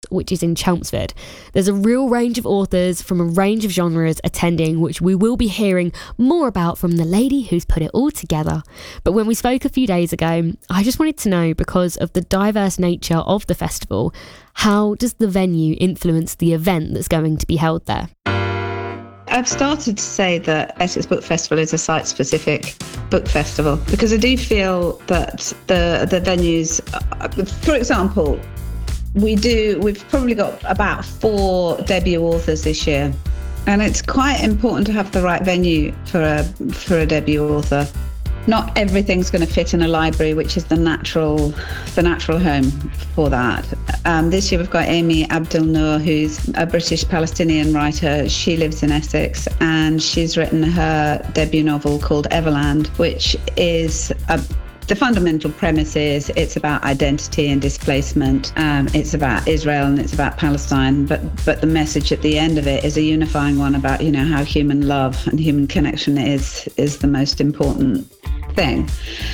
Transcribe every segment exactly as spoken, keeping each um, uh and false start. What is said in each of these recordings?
which is in Chelmsford. There's a real range of authors from a range of genres attending, which we will be hearing more about from the lady who's put it all together. But when we spoke a few days ago, I just wanted to know, because of the diverse nature of the festival, how does the venue influence the event that's going to be held there? I've started to say that Essex Book Festival is a site-specific book festival because I do feel that the the venues, for example, we do, we've probably got about four debut authors this year, and it's quite important to have the right venue for a for a debut author. Not everything's going to fit in a library, which is the natural the natural home for that. Um, this year we've got Amy Abdel-Noor, who's a British Palestinian writer. She lives in Essex, and she's written her debut novel called Everland, which is a The fundamental premise is it's about identity and displacement. Um, it's about Israel and it's about Palestine, but but the message at the end of it is a unifying one about, you know, how human love and human connection is is the most important thing.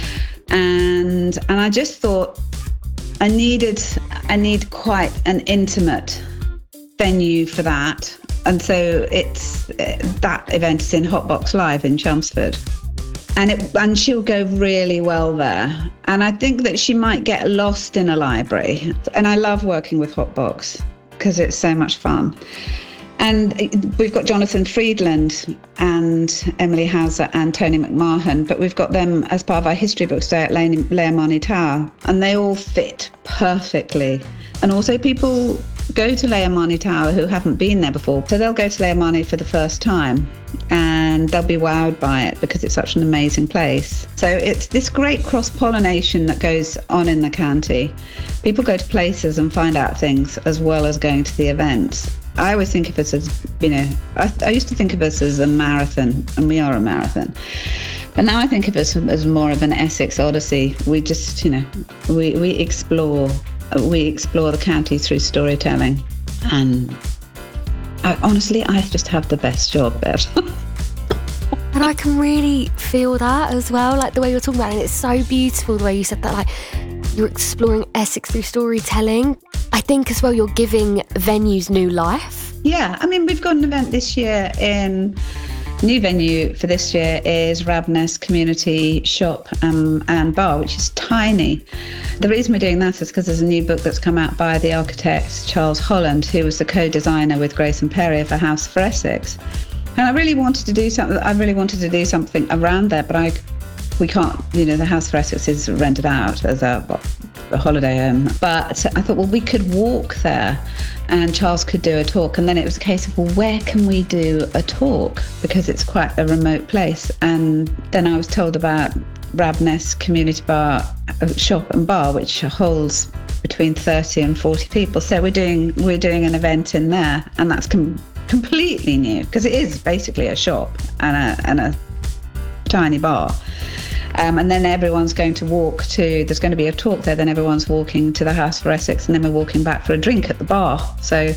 And and I just thought I needed I need quite an intimate venue for that, and so it's that event is in Hotbox Live in Chelmsford. And it, and she'll go really well there. And I think that she might get lost in a library. And I love working with Hotbox because it's so much fun. And we've got Jonathan Friedland and Emily Hauser and Tony McMahon, but we've got them as part of our history books day at Leomani Tower. And they all fit perfectly. And also people go to Leomani Tower who haven't been there before. So they'll go to Leomani for the first time and they'll be wowed by it because it's such an amazing place. So it's this great cross-pollination that goes on in the county. People go to places and find out things as well as going to the events. I always think of us as, you know, I, I used to think of us as a marathon, and we are a marathon. But now I think of us as more of an Essex Odyssey. We just, you know, we, we explore we explore the county through storytelling. And I, honestly, I just have the best job there. And I can really feel that as well, like the way you're talking about it. And it's so beautiful the way you said that, like you're exploring Essex through storytelling. I think as well you're giving venues new life. Yeah, I mean, we've got an event this year in... New venue for this year is Rabness Community Shop um, and Bar, which is tiny. The reason we're doing that is because there's a new book that's come out by the architect Charles Holland, who was the co-designer with Grace and Perry for House for Essex. And I really wanted to do something. I really wanted to do something around there, but I, we can't. You know, the House for Essex is rented out as a, a holiday home. But I thought, well, we could walk there. And Charles could do a talk. And then it was a case of, well, where can we do a talk? Because it's quite a remote place. And then I was told about Rabness Community Bar, Shop and Bar, which holds between thirty and forty people. So we're doing we're doing an event in there. And that's com- completely new, because it is basically a shop and a, and a tiny bar. Um, and then everyone's going to walk to, there's going to be a talk there, then everyone's walking to the House for Essex, and then we're walking back for a drink at the bar. So,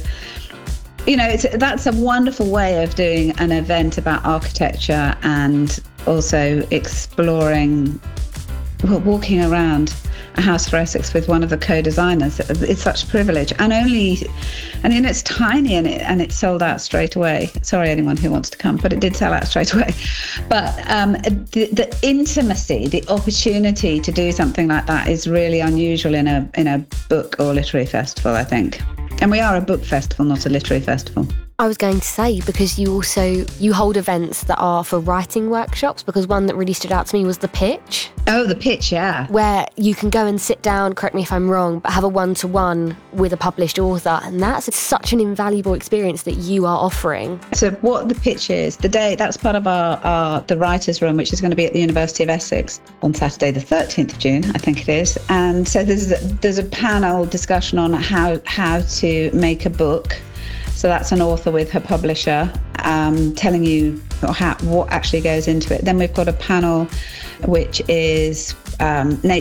you know, it's, that's a wonderful way of doing an event about architecture and also exploring, well, walking around a House for Essex with one of the co-designers. It's such a privilege. And only, I mean, it's tiny and it and it sold out straight away. Sorry, anyone who wants to come, but it did sell out straight away. But um, the, the intimacy, the opportunity to do something like that is really unusual in a in a book or literary festival, I think. And we are a book festival, not a literary festival. I was going to say, because you also, you hold events that are for writing workshops, because one that really stood out to me was the pitch. Oh, the pitch, yeah. Where you can go and sit down, correct me if I'm wrong, but have a one-to-one with a published author. And that's such an invaluable experience that you are offering. So what the pitch is, the day, that's part of our, our the writer's room, which is going to be at the University of Essex on Saturday the thirteenth of June, I think it is. And so there's a, there's a panel discussion on how how to make a book. So that's an author with her publisher um, telling you how, what actually goes into it. Then we've got a panel which is um, nature